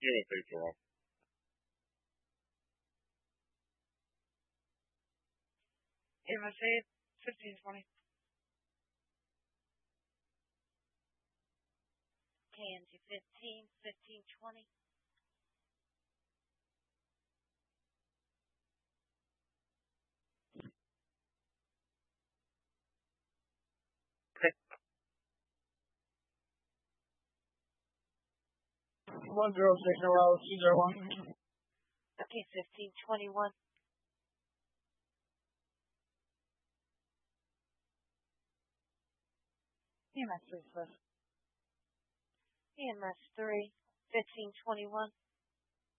USA Toronto. USA 1520. KMG 1520. One 201. Okay, 1521. EMS 3 Swift. EMS 3 1521.